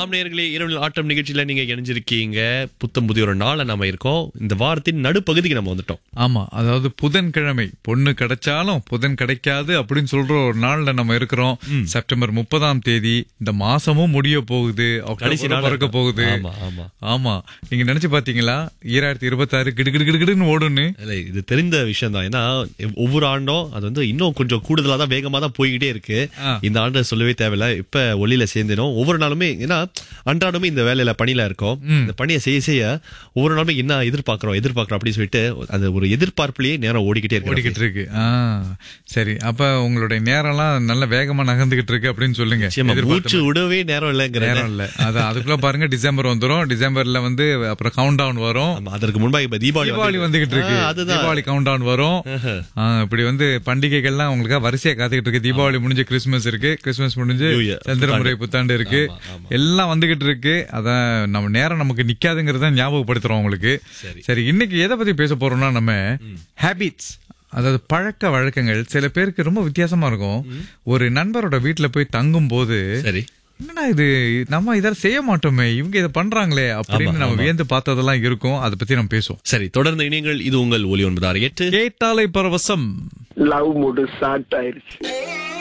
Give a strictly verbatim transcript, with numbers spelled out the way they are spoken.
ஆம் நேயர்களே, இரவு ஆட்டம் நிகழ்ச்சியில நீங்க இணைஞ்சிருக்கீங்க. புத்தம் புதிய ஒரு நாள நாம இருக்கோம். இந்த வாரத்தின் நடுப்பகுதிக்கு நம்ம வந்துட்டோம். ஆமா, அதாவது புதன்கிழமை பொண்ணு கிடைச்சாலும் புதன் கிடைக்காது அப்படின்னு சொல்ற ஒரு நாள்ல நம்ம இருக்கிறோம். செப்டம்பர் முப்பதாம் தேதி. இந்த மாசமும் முடிய போகுது, கடைசி நாள் பிறக்க போகுது. ஆமா ஆமா ஆமா, நீங்க நினைச்சு பாத்தீங்களா ஈராயிரத்தி இருபத்தி ஆறு கிடு கிடு கிடுன்னு ஓடுன்னு? இல்ல, இது தெரிந்த விஷயம் தான். ஏன்னா ஒவ்வொரு ஆண்டும் அது வந்து இன்னும் கொஞ்சம் கூடுதலா தான் வேகமா தான் போய்கிட்டே இருக்கு. இந்த ஆண்டு சொல்லவே தேவையில்ல. இப்ப ஒளியில சேர்ந்தோம். ஒவ்வொரு நாளுமே ஏன்னா அன்றாடமே இந்த வேலையில பணியில இருக்கோம். இந்த பணியை செய்ய செய்ய ஒவ்வொரு நாளுமே என்ன எதிர்பார்க்கிறோம் எதிர்பார்க்கிறோம் அப்படின்னு சொல்லிட்டு அந்த ஒரு எதிர்பார்ப்புலயே நேரம் ஓடிக்கிட்டே இருக்கு ஓடிக்கிட்டு இருக்கு. சரி, அப்ப உங்களுடைய நேரம் எல்லாம் நல்ல வேகமா நகர்ந்துகிட்டு இருக்கு அப்படின்னு சொல்லுங்க. மூச்சு விடவே நேரம் இல்லைங்கிற நேரம் இல்ல. அது அதுக்குள்ள பாருங்க, டிசம்பர் வந்துரும். டிசம்பர்ல வந்து அப்புறம் கவுண்ட் டவுன் வரும். அதற்கு முன்பாக இப்ப தீபாவளி தீபாவளி வந்துகிட்டு இருக்கு. தீபாவளி கவுண்ட் டவுன் வரும். இப்படி வந்து பண்டிகைகள்லாம் உங்களுக்கு வரிசையா காத்துக்கிட்டு இருக்கு. தீபாவளி முடிஞ்சு கிறிஸ்துமஸ் இருக்கு, கிறிஸ்துமஸ் முடிஞ்சு சந்திரமுறை புத்தாண்டு இருக்கு, எல்லாம் வந்துகிட்டு இருக்கு. அதான் நம்ம நேரம் நமக்கு நிக்காதுங்கிறத ஞாபகப்படுத்துறோம் உங்களுக்கு. சரி, இன்னைக்கு எதை பத்தி பேச போறோம்னா, நம்ம ஹேபிட்ஸ், அதாவது பழக்க வழக்கங்கள். சில பேருக்கு ரொம்ப வித்தியாசமா இருக்கும். ஒரு நண்பரோட வீட்டுல போய் தங்கும் போது, சரி என்னடா இது, நம்ம இதை செய்ய மாட்டோமே, இவங்க இதை பண்றாங்களே அப்படின்னு நம்ம வியந்து பார்த்ததெல்லாம் இருக்கும். அதை பத்தி நம்ம பேசுவோம். சரி, தொடர்ந்து இணையங்கள். இது உங்கள் ஒலி ஒன்பது ஆறு எட்டு. கேட்டாலை பரவசம். லவ் மூடு ஸ்டார்ட் ஆயிருச்சு.